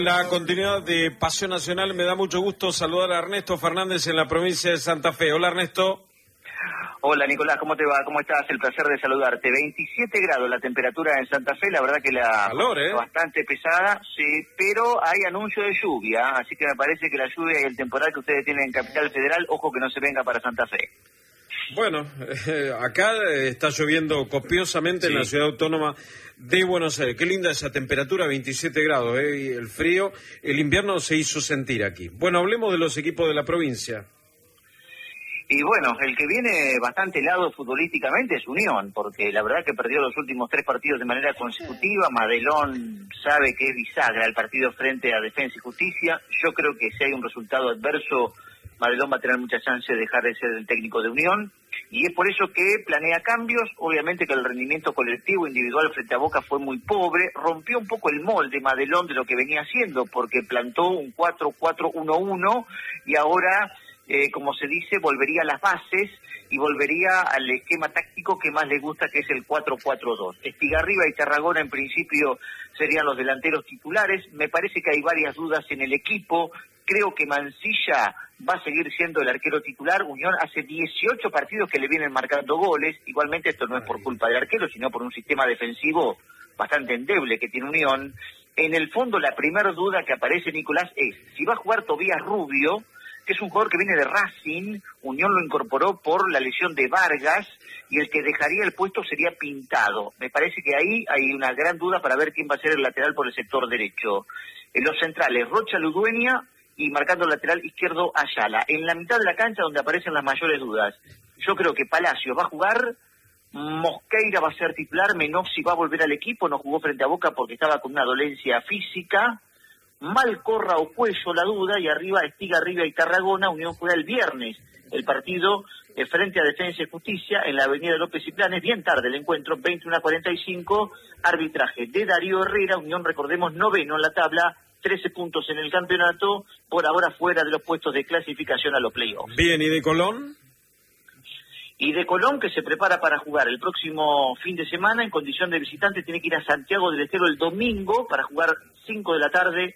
La continuidad de Pasión Nacional, me da mucho gusto saludar a Ernesto Fernández en la provincia de Santa Fe. Hola, Ernesto. Hola, Nicolás, ¿cómo te va? ¿Cómo estás? El placer de saludarte. 27 grados la temperatura en Santa Fe, la verdad que calor, bastante pesada, sí, pero hay anuncio de lluvia, así que me parece que la lluvia y el temporal que ustedes tienen en Capital Federal, ojo que no se venga para Santa Fe. Bueno, acá está lloviendo copiosamente en la ciudad autónoma de Buenos Aires. Qué linda esa temperatura, 27 grados, y el frío, el invierno se hizo sentir aquí. Bueno, hablemos de los equipos de la provincia. Y bueno, el que viene bastante helado futbolísticamente es Unión, porque la verdad que perdió los últimos 3 partidos de manera consecutiva. Madelón sabe que es bisagra el partido frente a Defensa y Justicia. Yo creo que si hay un resultado adverso, Madelón va a tener mucha chance de dejar de ser el técnico de Unión. Y es por eso que planea cambios. Obviamente que el rendimiento colectivo individual frente a Boca fue muy pobre. Rompió un poco el molde Madelón de lo que venía haciendo, porque plantó un 4-4-1-1 y ahora, como se dice, volvería a las bases y volvería al esquema táctico que más le gusta, que es el 4-4-2. Estigarribia y Tarragona en principio serían los delanteros titulares. Me parece que hay varias dudas en el equipo. Creo que Mancilla va a seguir siendo el arquero titular. Unión hace 18 partidos que le vienen marcando goles. Igualmente esto no es por culpa del arquero, sino por un sistema defensivo bastante endeble que tiene Unión. En el fondo, la primera duda que aparece, Nicolás, es si va a jugar Tobías Rubio, que es un jugador que viene de Racing. Unión lo incorporó por la lesión de Vargas, y el que dejaría el puesto sería Pintado. Me parece que ahí hay una gran duda para ver quién va a ser el lateral por el sector derecho. En los centrales, Rocha Ludueña, y marcando el lateral izquierdo Ayala. En la mitad de la cancha donde aparecen las mayores dudas. Yo creo que Palacios va a jugar, Mosqueira va a ser titular, Menossi va a volver al equipo, no jugó frente a Boca porque estaba con una dolencia física. Malcorra o Cuello la duda, y arriba Estigarribia y Tarragona. Unión juega el viernes el partido frente a Defensa y Justicia en la avenida López y Planes, bien tarde el encuentro, 21:45, arbitraje de Darío Herrera. Unión, recordemos, noveno en la tabla, 13 puntos en el campeonato, por ahora fuera de los puestos de clasificación a los playoffs. Bien, ¿y de Colón? Y de Colón, que se prepara para jugar el próximo fin de semana en condición de visitante, tiene que ir a Santiago del Estero el domingo para jugar 5 de la tarde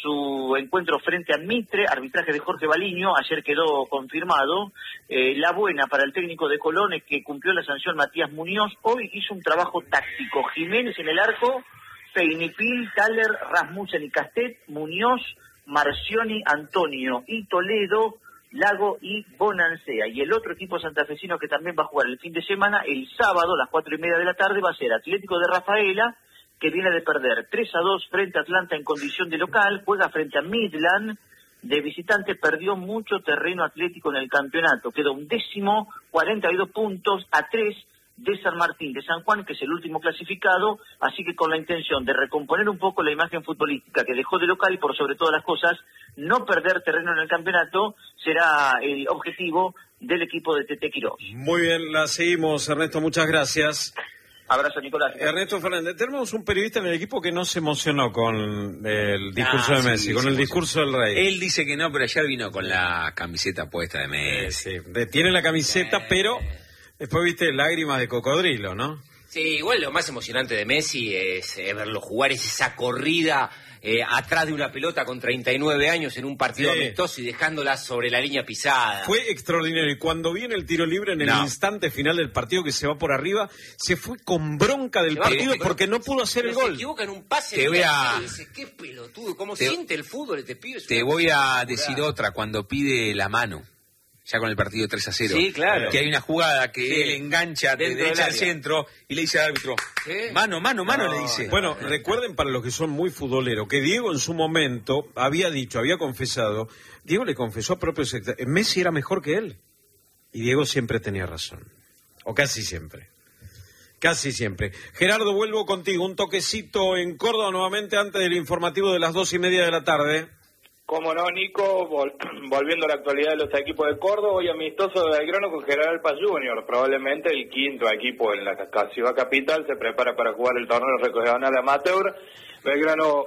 su encuentro frente a Mitre, arbitraje de Jorge Baliño, ayer quedó confirmado. La buena para el técnico de Colón es que cumplió la sanción Matías Muñoz, hoy hizo un trabajo táctico. Jiménez en el arco, Peinipil, Thaler, Rasmussen y Castet, Muñoz, Marcioni, Antonio y Toledo, Lago y Bonancea. Y el otro equipo santafesino que también va a jugar el fin de semana, el sábado a las 4:30 de la tarde, va a ser Atlético de Rafaela, que viene de perder 3-2 frente a Atlanta en condición de local, juega frente a Midland, de visitante perdió mucho terreno Atlético en el campeonato, quedó 11º, 42 puntos, a 3 de San Martín de San Juan, que es el último clasificado, así que con la intención de recomponer un poco la imagen futbolística que dejó de local y por sobre todas las cosas, no perder terreno en el campeonato, será el objetivo del equipo de Tete Quirós. Muy bien, la seguimos, Ernesto, muchas gracias. Abrazo, Nicolás. Ernesto Fernández, tenemos un periodista en el equipo que no se emocionó con el discurso de Messi, con el discurso del Rey. Él dice que no, pero ayer vino con la camiseta puesta de Messi. Tiene la camiseta, pero después viste lágrimas de cocodrilo, ¿no? Sí, igual lo más emocionante de Messi es verlo jugar, es esa corrida atrás de una pelota con 39 años en un partido amistoso y dejándola sobre la línea pisada. Fue extraordinario. Y cuando viene el tiro libre en el instante final del partido, que se va por arriba, se fue con bronca del partido porque no pudo hacer el gol. Se equivoca en un pase. Te voy a... Dice, qué pelotudo, cómo siente el fútbol este pibe. Te voy a decir otra, cuando pide la mano. Ya con el partido 3-0. Sí, claro. Que hay una jugada que él engancha de derecha al centro y le dice al árbitro, mano, le dice. Bueno, recuerden para los que son muy futboleros, que Diego en su momento había confesado, Diego le confesó a propio sector, Messi era mejor que él. Y Diego siempre tenía razón. O casi siempre. Casi siempre. Gerardo, vuelvo contigo. Un toquecito en Córdoba nuevamente antes del informativo de las 2:30 de la tarde. Cómo no, Nico, volviendo a la actualidad de los equipos de Córdoba, hoy amistoso de Belgrano con General Paz Junior, probablemente el quinto equipo en la ciudad capital, se prepara para jugar el torneo regional amateur. Belgrano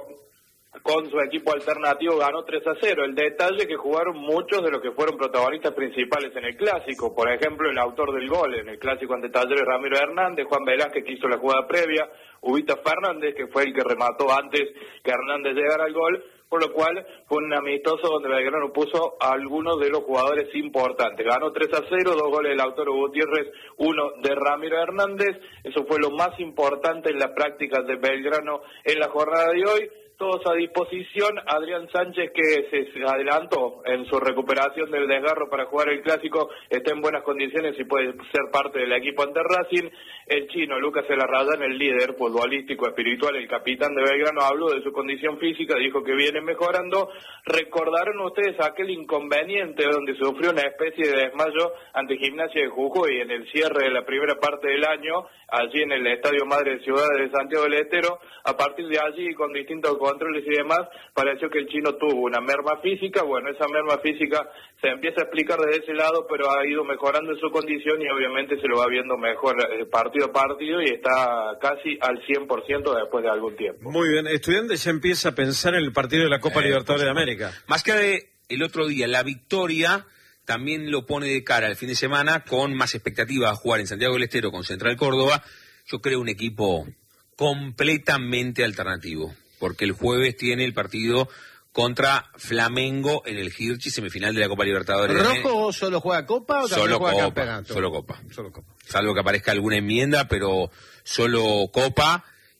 con su equipo alternativo ganó 3-0. El detalle es que jugaron muchos de los que fueron protagonistas principales en el clásico. Por ejemplo, el autor del gol en el clásico ante Talleres, Ramiro Hernández, Juan Velázquez, que hizo la jugada previa, Ubita Fernández, que fue el que remató antes que Hernández llegara al gol. por lo cual fue un amistoso donde Belgrano puso a algunos de los jugadores importantes. Ganó 3-0, 2 goles de Lautaro Gutiérrez, 1 de Ramiro Hernández. Eso fue lo más importante en la práctica de Belgrano en la jornada de hoy. Todos a disposición. Adrián Sánchez, que se adelantó en su recuperación del desgarro para jugar el Clásico, está en buenas condiciones y puede ser parte del equipo ante Racing. El chino Lucas Elarrayán, el líder futbolístico espiritual, el capitán de Belgrano, habló de su condición física, dijo que viene mejorando. Recordaron ustedes aquel inconveniente donde sufrió una especie de desmayo ante Gimnasia de Jujuy en el cierre de la primera parte del año, allí en el Estadio Madre Ciudad de Santiago del Estero. A partir de allí, con distintos controles y demás, pareció que el chino tuvo una merma física. Bueno, esa merma física se empieza a explicar desde ese lado, pero ha ido mejorando en su condición y obviamente se lo va viendo mejor partido a partido y está casi al 100% después de algún tiempo. Muy bien, Estudiantes ya empieza a pensar en el partido de la Copa Libertadores de América. Más que de el otro día, la victoria también lo pone de cara al fin de semana con más expectativa a jugar en Santiago del Estero con Central Córdoba. Yo creo un equipo completamente alternativo, porque el jueves tiene el partido contra Flamengo en el Hirschi, semifinal de la Copa Libertadores. ¿Rojo solo juega Copa o también juega campeonato? Solo Copa. Salvo que aparezca alguna enmienda, pero solo Copa,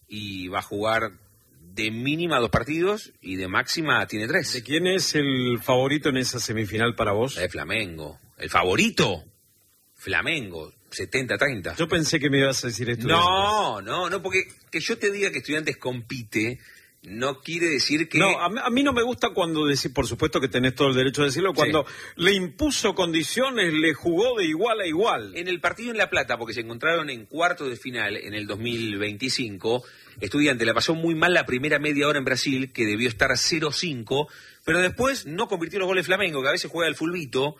y va a jugar de mínima 2 partidos y de máxima tiene 3. ¿De quién es el favorito en esa semifinal para vos? De Flamengo. ¿El favorito? Flamengo. 70-30. Yo pensé que me ibas a decir Estudiantes. No, porque que yo te diga que Estudiantes compite no quiere decir que... No, a mí no me gusta cuando decís, por supuesto que tenés todo el derecho de decirlo, cuando le impuso condiciones, le jugó de igual a igual. En el partido en La Plata, porque se encontraron en cuartos de final en el 2025, Estudiantes la pasó muy mal la primera media hora en Brasil, que debió estar 0-5, pero después no convirtió los goles Flamengo, que a veces juega el fulbito.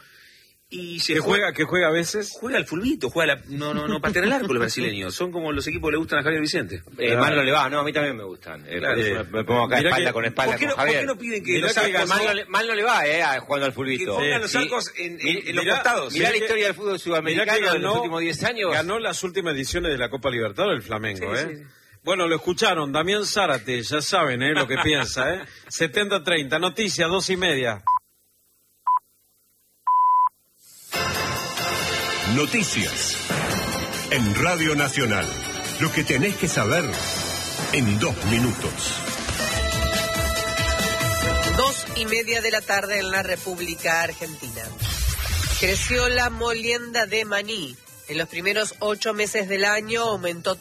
Y se juega a veces. Juega al fulbito, no patea el arco los brasileños. Son como los equipos que le gustan a Javier Vicente. Mal no le va, no, a mí también me gustan. Me pongo acá espalda con espalda con Javier. ¿Por qué no piden que los arcos... Mal no le va, jugando al fulbito. Que pongan los arcos en los costados. Mirá la historia del fútbol sudamericano en los últimos 10 años. Ganó las últimas ediciones de la Copa Libertadores el Flamengo, Sí. Bueno, lo escucharon, Damián Zárate, ya saben, lo que piensa, 70-30, noticias, 2:30. Noticias en Radio Nacional. Lo que tenés que saber en 2 minutos. 2:30 de la tarde en la República Argentina. Creció la molienda de maní. En los primeros 8 meses del año aumentó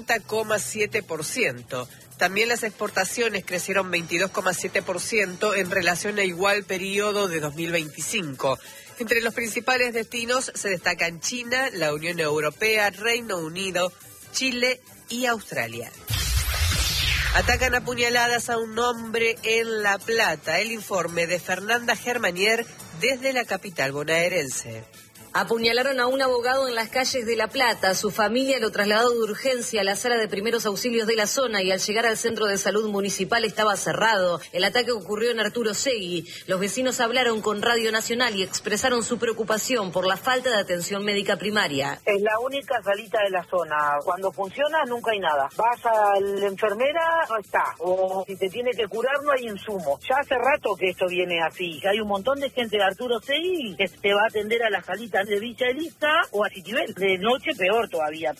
30,7%. También las exportaciones crecieron 22,7% en relación a igual periodo de 2025. Entre los principales destinos se destacan China, la Unión Europea, Reino Unido, Chile y Australia. Atacan a puñaladas a un hombre en La Plata. El informe de Fernanda Germanier desde la capital bonaerense. Apuñalaron a un abogado en las calles de La Plata. Su familia lo trasladó de urgencia a la sala de primeros auxilios de la zona y al llegar al centro de salud municipal estaba cerrado. El ataque ocurrió en Arturo Segui. Los vecinos hablaron con Radio Nacional y expresaron su preocupación por la falta de atención médica primaria. Es la única salita de la zona. Cuando funciona nunca hay nada. Vas a la enfermera, no está. O si te tiene que curar no hay insumo. Ya hace rato que esto viene así. Hay un montón de gente de Arturo Segui que te va a atender a la salita de Villa Elisa o a Citibel. De noche peor todavía.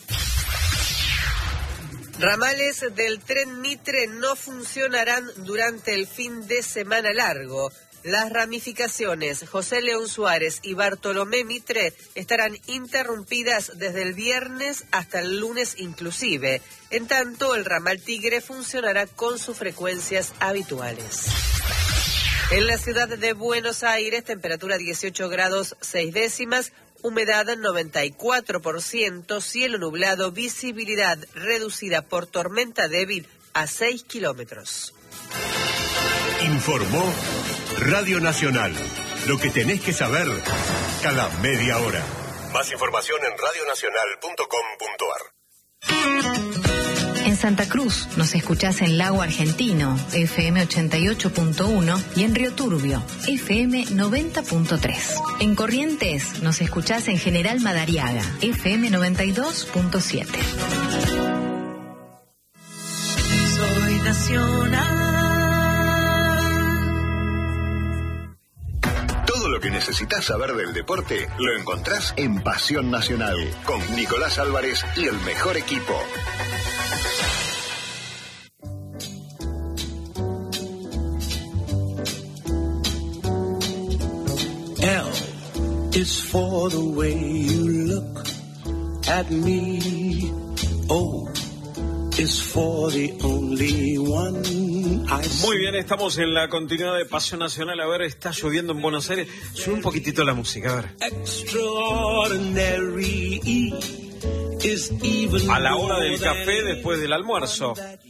Ramales del tren Mitre no funcionarán durante el fin de semana largo. Las ramificaciones José León Suárez y Bartolomé Mitre estarán interrumpidas desde el viernes hasta el lunes inclusive. En tanto, el ramal Tigre funcionará con sus frecuencias habituales. En la ciudad de Buenos Aires, temperatura 18 grados 6 décimas, humedad 94%, cielo nublado, visibilidad reducida por tormenta débil a 6 kilómetros. Informó Radio Nacional. Lo que tenés que saber cada media hora. Más información en radionacional.com.ar. En Santa Cruz nos escuchás en Lago Argentino, FM 88.1 y en Río Turbio, FM 90.3. En Corrientes nos escuchás en General Madariaga, FM 92.7. Soy nacional. lo que necesitas saber del deporte lo encontrás en Pasión Nacional, con Nicolás Álvarez y el mejor equipo. L is for the way you look at me. O is for the only one I see. Muy bien, estamos en la continuidad de Pasión Nacional. A ver, está lloviendo en Buenos Aires. Sube un poquitito la música, a ver. Extraordinary is even a la hora del café después del almuerzo.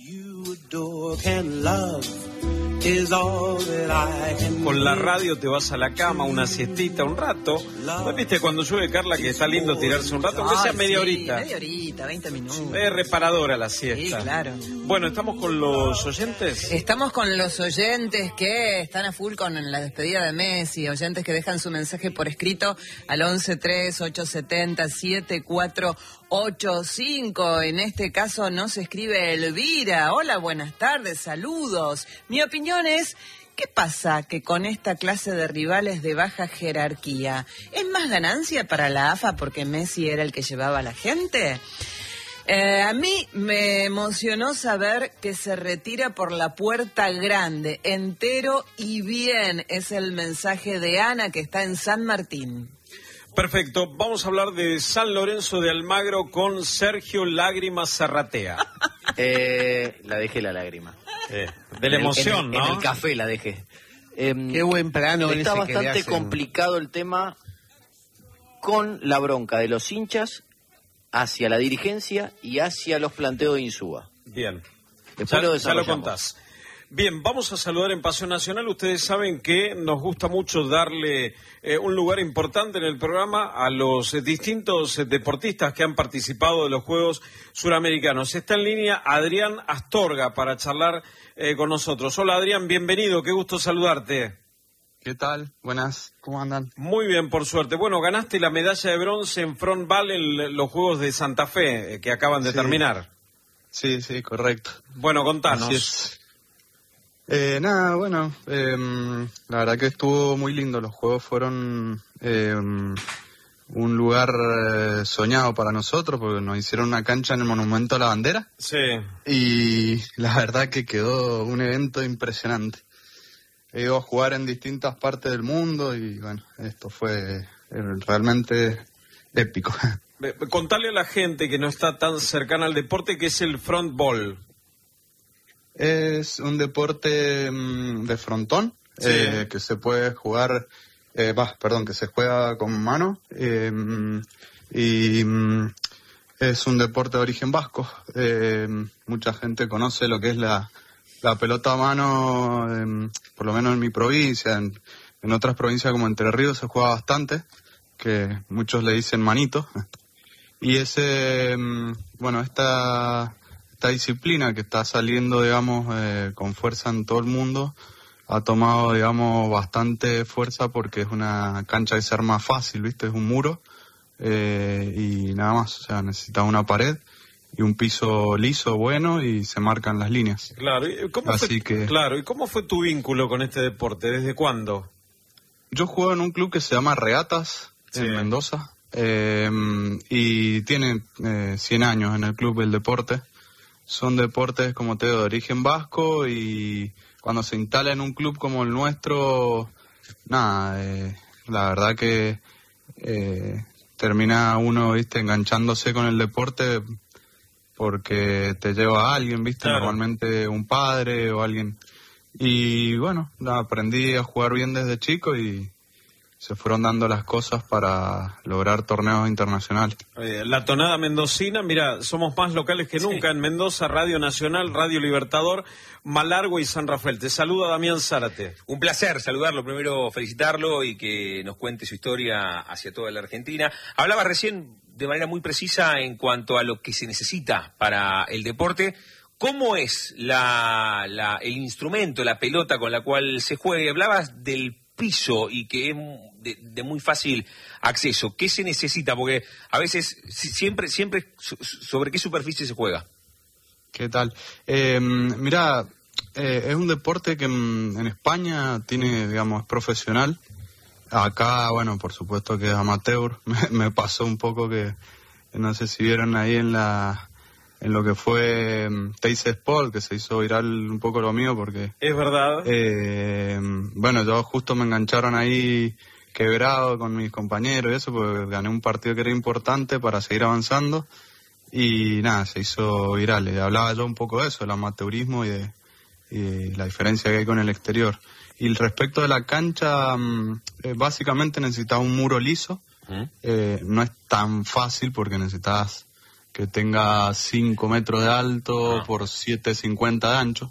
Con la radio te vas a la cama, una siestita, un rato. ¿No viste cuando llueve, Carla, que está lindo tirarse un rato? Aunque sea media horita. Media horita, 20 minutos. Es reparadora la siesta. Sí, claro. Bueno, ¿estamos con los oyentes? Estamos con los oyentes que están a full con la despedida de Messi. Oyentes que dejan su mensaje por escrito al 1138707485. En este caso nos escribe Elvira. Hola, buenas tardes, saludos. Mi opinión es, ¿qué pasa que con esta clase de rivales de baja jerarquía es más ganancia para la AFA porque Messi era el que llevaba a la gente? A mí me emocionó saber que se retira por la puerta grande, entero y bien. Es el mensaje de Ana, que está en San Martín. Perfecto, vamos a hablar de San Lorenzo de Almagro con Sergio Lágrima Zarratea. La dejé la lágrima. De la emoción, ¿no? En el café la dejé. Qué buen plano. Está ese bastante complicado el tema con la bronca de los hinchas hacia la dirigencia y hacia los planteos de Insúa. Bien, Después ya lo contás. Bien, vamos a saludar en Pasión Nacional. Ustedes saben que nos gusta mucho darle un lugar importante en el programa a los distintos deportistas que han participado de los Juegos Suramericanos. Está en línea Adrián Astorga para charlar con nosotros. Hola Adrián, bienvenido, qué gusto saludarte. ¿Qué tal? Buenas, ¿cómo andan? Muy bien, por suerte. Bueno, ganaste la medalla de bronce en frontball en los Juegos de Santa Fe que acaban de terminar. Sí, correcto. Bueno, contanos. Así es. La verdad que estuvo muy lindo. Los Juegos fueron un lugar soñado para nosotros porque nos hicieron una cancha en el Monumento a la Bandera. Sí. Y la verdad que quedó un evento impresionante. He ido a jugar en distintas partes del mundo y bueno, esto fue realmente épico. Contale a la gente que no está tan cercana al deporte que es el frontball. Es un deporte de frontón, sí. Que se puede jugar, que se juega con mano y es un deporte de origen vasco. Mucha gente conoce lo que es la pelota a mano, por lo menos en mi provincia, en otras provincias como Entre Ríos se juega bastante, que muchos le dicen manito. Y esta disciplina que está saliendo, digamos, con fuerza en todo el mundo, ha tomado, digamos, bastante fuerza porque es una cancha que se arma fácil, ¿viste? Es un muro y nada más, o sea, necesita una pared y un piso liso, bueno, y se marcan las líneas. Claro, ¿y cómo fue tu vínculo con este deporte? ¿Desde cuándo? Yo juego en un club que se llama Regatas, en Mendoza, y tiene 100 años en el club el deporte. Son deportes, como te digo, de origen vasco y cuando se instala en un club como el nuestro, la verdad que termina uno, ¿viste?, enganchándose con el deporte porque te lleva a alguien, ¿viste? Claro. Normalmente un padre o alguien. Y bueno, aprendí a jugar bien desde chico y se fueron dando las cosas para lograr torneos internacionales. La tonada mendocina, mira, somos más locales que nunca en Mendoza, Radio Nacional, Radio Libertador, Malargüe y San Rafael. Te saluda Damián Zárate. Un placer saludarlo, primero felicitarlo y que nos cuente su historia hacia toda la Argentina. Hablaba recién de manera muy precisa en cuanto a lo que se necesita para el deporte. ¿Cómo es el instrumento, la pelota con la cual se juega? Hablabas del piso y que es de muy fácil acceso. ¿Qué se necesita? Porque a veces, siempre ¿sobre qué superficie se juega? ¿Qué tal? Es un deporte que en España tiene, digamos, es profesional Acá, bueno, por supuesto que es amateur. Me pasó un poco que, no sé si vieron ahí en lo que fue Teis Sport, que se hizo viral un poco lo mío porque... Es verdad. Bueno, yo justo me engancharon ahí quebrado con mis compañeros y eso, porque gané un partido que era importante para seguir avanzando y nada, se hizo viral. Hablaba yo un poco de eso, del amateurismo y la diferencia que hay con el exterior. Y respecto de la cancha, básicamente necesitas un muro liso. No es tan fácil porque necesitas que tenga 5 metros de alto por 7,50 de ancho.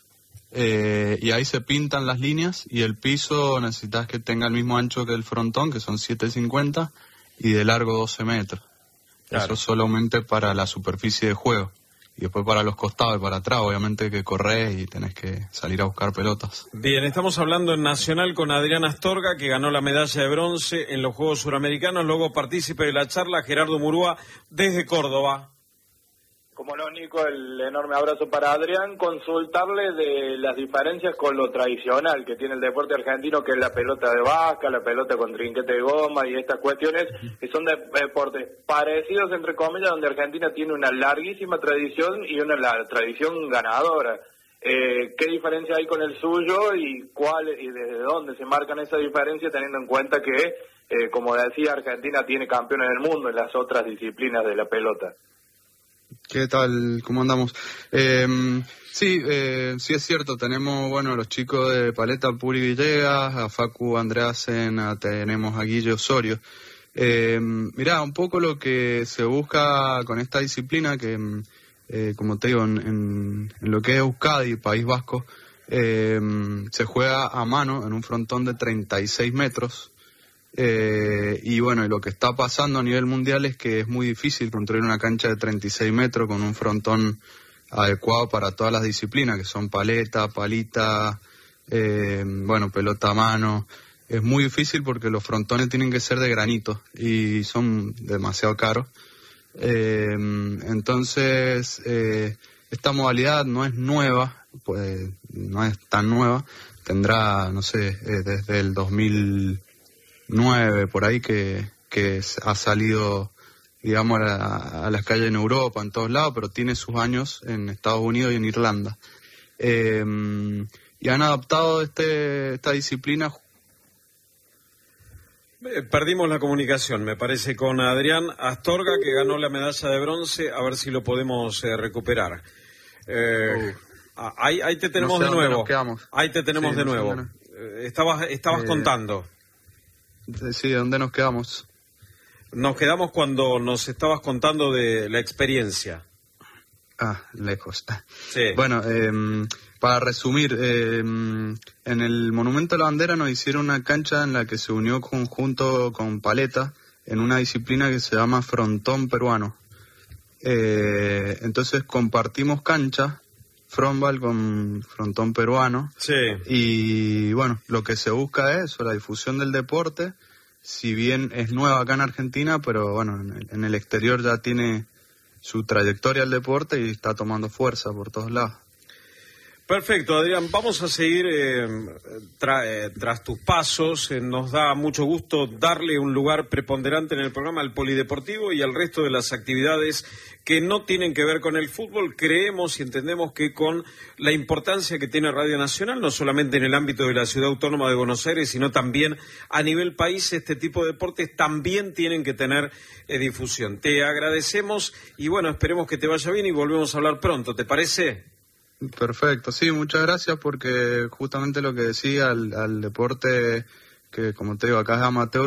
Y ahí se pintan las líneas y el piso necesitas que tenga el mismo ancho que el frontón, que son 7,50 y de largo 12 metros. Claro. Eso solamente para la superficie de juego. Y después para los costados y para atrás, obviamente que corres y tenés que salir a buscar pelotas. Bien, estamos hablando en Nacional con Adrián Astorga, que ganó la medalla de bronce en los Juegos Suramericanos. Luego partícipe de la charla, Gerardo Murúa, desde Córdoba. Como no, Nico, el enorme abrazo para Adrián. Consultarle de las diferencias con lo tradicional que tiene el deporte argentino, que es la pelota de vaca, la pelota con trinquete de goma y estas cuestiones, que son deportes parecidos, entre comillas, donde Argentina tiene una larguísima tradición y una tradición ganadora. ¿Qué diferencia hay con el suyo y desde dónde se marcan esa diferencia, teniendo en cuenta que, como decía, Argentina tiene campeones del mundo en las otras disciplinas de la pelota? ¿Qué tal? ¿Cómo andamos? Sí es cierto, tenemos, bueno, los chicos de paleta, Puri Villegas, a Facu Andreasen, tenemos a Guille Osorio. Mirá, un poco lo que se busca con esta disciplina, que como te digo, en lo que es Euskadi, País Vasco, se juega a mano en un frontón de 36 metros. Y bueno, lo que está pasando a nivel mundial es que es muy difícil construir una cancha de 36 metros con un frontón adecuado para todas las disciplinas, que son paleta, palita, pelota a mano. Es muy difícil porque los frontones tienen que ser de granito y son demasiado caros. Entonces, esta modalidad no es nueva, pues no es tan nueva. Tendrá, no sé, desde el 2009 por ahí que ha salido, digamos, a las calles en Europa, en todos lados, pero tiene sus años en Estados Unidos y en Irlanda. Y han adaptado esta disciplina. Perdimos la comunicación, me parece, con Adrián Astorga, que ganó la medalla de bronce. A ver si lo podemos recuperar. Ahí te tenemos, no sé, de nuevo. Ahí te tenemos, sí, de nuevo. Estabas contando. Sí, ¿dónde nos quedamos? Nos quedamos cuando nos estabas contando de la experiencia. Lejos. Sí. Bueno, para resumir, en el Monumento a la Bandera nos hicieron una cancha en la que se unió junto con paleta en una disciplina que se llama frontón peruano. Entonces compartimos cancha, frontball con frontón peruano. Sí. Y bueno, lo que se busca es eso, la difusión del deporte, si bien es nueva acá en Argentina, pero bueno, en el exterior ya tiene su trayectoria el deporte y está tomando fuerza por todos lados. Perfecto, Adrián. Vamos a seguir tras tus pasos. Nos da mucho gusto darle un lugar preponderante en el programa al polideportivo y al resto de las actividades que no tienen que ver con el fútbol. Creemos y entendemos que con la importancia que tiene Radio Nacional, no solamente en el ámbito de la Ciudad Autónoma de Buenos Aires, sino también a nivel país, este tipo de deportes también tienen que tener difusión. Te agradecemos y bueno, esperemos que te vaya bien y volvemos a hablar pronto. ¿Te parece? Perfecto, sí, muchas gracias, porque justamente lo que decía al deporte, que como te digo, acá es amateur,